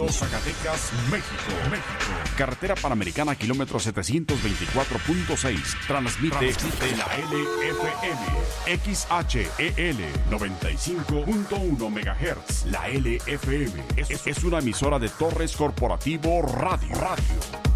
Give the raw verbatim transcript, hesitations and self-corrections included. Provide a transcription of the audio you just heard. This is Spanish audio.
Zacatecas, México. México. Carretera Panamericana, kilómetro setecientos veinticuatro punto seis. Transmite, Transmite la L F M. X H E L noventa y cinco punto uno megahertz. La L F M es, es una emisora de Torres Corporativo Radio. Radio.